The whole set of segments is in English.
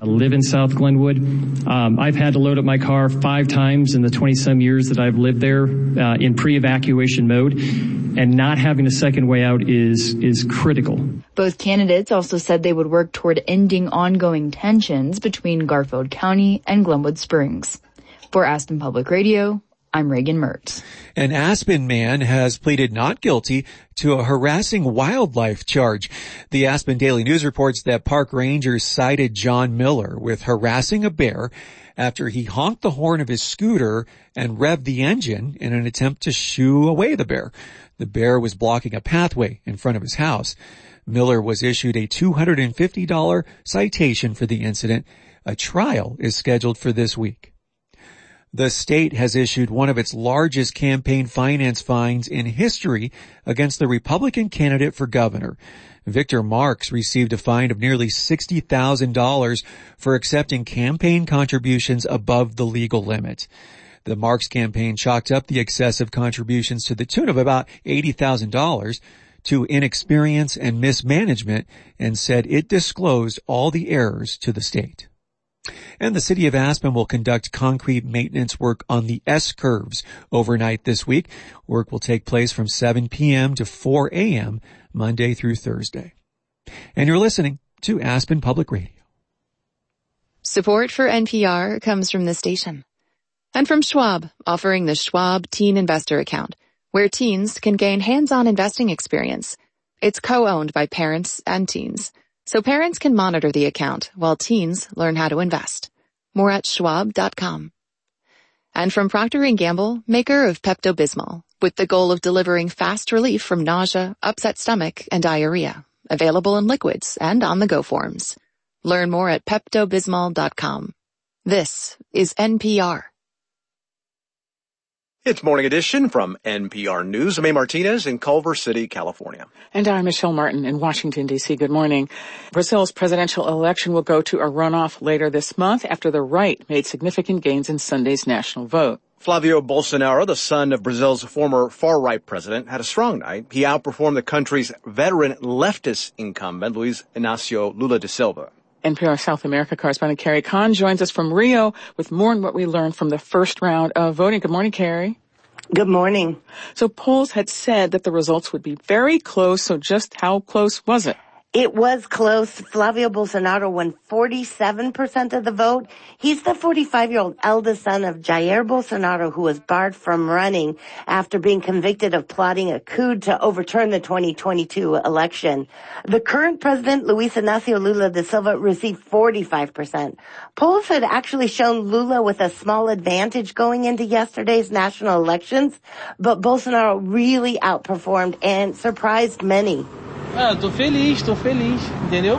live in South Glenwood. I've had to load up my car 5 times in the 20-some years that I've lived there in pre-evacuation mode, and not having a second way out is critical. Both candidates also said they would work toward ending ongoing tensions between Garfield County and Glenwood Springs. For Aspen Public Radio, I'm Reagan Mertz. An Aspen man has pleaded not guilty to a harassing wildlife charge. The Aspen Daily News reports that park rangers cited John Miller with harassing a bear after he honked the horn of his scooter and revved the engine in an attempt to shoo away the bear. The bear was blocking a pathway in front of his house. Miller was issued a $250 citation for the incident. A trial is scheduled for this week. The state has issued one of its largest campaign finance fines in history against the Republican candidate for governor. Victor Marks received a fine of nearly $60,000 for accepting campaign contributions above the legal limit. The Marks campaign chalked up the excessive contributions to the tune of about $80,000 to inexperience and mismanagement and said it disclosed all the errors to the state. And the city of Aspen will conduct concrete maintenance work on the S-curves overnight this week. Work will take place from 7 p.m. to 4 a.m. Monday through Thursday. And you're listening to Aspen Public Radio. Support for NPR comes from the station. And from Schwab, offering the Schwab Teen Investor Account, where teens can gain hands-on investing experience. It's co-owned by parents and teens, so parents can monitor the account while teens learn how to invest. More at schwab.com. And from Procter & Gamble, maker of Pepto-Bismol, with the goal of delivering fast relief from nausea, upset stomach, and diarrhea. Available in liquids and on-the-go forms. Learn more at peptobismol.com. This is NPR. It's Morning Edition from NPR News. I'm A. Martinez in Culver City, California. And I'm Michelle Martin in Washington, D.C. Good morning. Brazil's presidential election will go to a runoff later this month after the right made significant gains in Sunday's national vote. Flavio Bolsonaro, the son of Brazil's former far-right president, had a strong night. He outperformed the country's veteran leftist incumbent, Luiz Inácio Lula da Silva. NPR South America correspondent Carrie Kahn joins us from Rio with more on what we learned from the first round of voting. Good morning, Carrie. Good morning. So polls had said that the results would be very close, so just how close was it? It was close. Flavio Bolsonaro won 47% of the vote. He's the 45-year-old eldest son of Jair Bolsonaro, who was barred from running after being convicted of plotting a coup to overturn the 2022 election. The current president, Luiz Inácio Lula da Silva, received 45%. Polls had actually shown Lula with a small advantage going into yesterday's national elections, but Bolsonaro really outperformed and surprised many. Tô feliz, entendeu?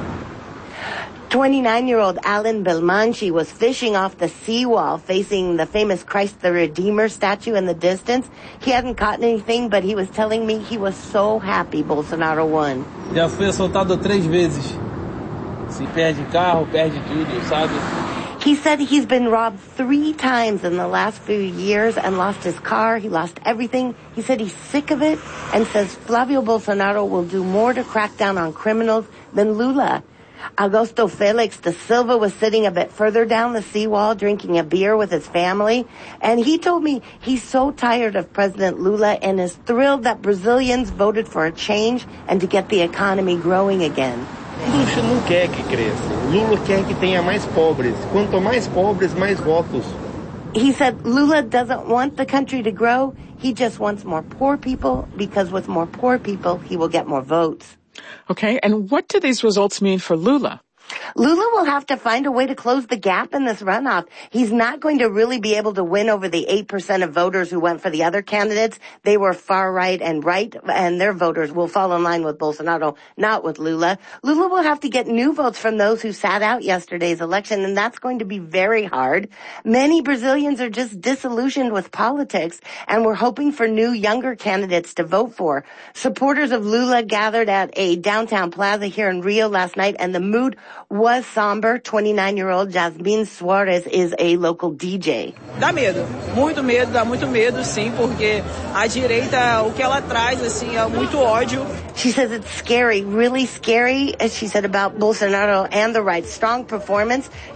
29-year-old Alan Belmanchi was fishing off the seawall facing the famous Christ the Redeemer statue in the distance. He hadn't caught anything, but he was telling me he was so happy Bolsonaro won. Já fui assaltado 3 vezes. Se perde carro, perde tudo, sabe? He said he's been robbed 3 times in the last few years and lost his car. He lost everything. He said he's sick of it and says Flavio Bolsonaro will do more to crack down on criminals than Lula. Augusto Felix da Silva was sitting a bit further down the seawall drinking a beer with his family. And he told me he's so tired of President Lula and is thrilled that Brazilians voted for a change and to get the economy growing again. Lula não quer que cresça. Lula quer que tenha mais pobres. Quanto mais pobres, mais votos. He said Lula doesn't want the country to grow. He just wants more poor people because with more poor people, he will get more votes. Okay, and what do these results mean for Lula? Lula will have to find a way to close the gap in this runoff. He's not going to really be able to win over the 8% of voters who went for the other candidates. They were far right, and their voters will fall in line with Bolsonaro, not with Lula. Lula will have to get new votes from those who sat out yesterday's election, and that's going to be very hard. Many Brazilians are just disillusioned with politics, and we're hoping for new, younger candidates to vote for. Supporters of Lula gathered at a downtown plaza here in Rio last night, and the mood was somber. 29-year-old Jasmine Suarez is a local DJ. Dá medo, dá muito medo, sim, porque a direita, o que ela traz, assim, é muito ódio. She says it's scary, really scary, as she said about Bolsonaro and the right. Strong performance.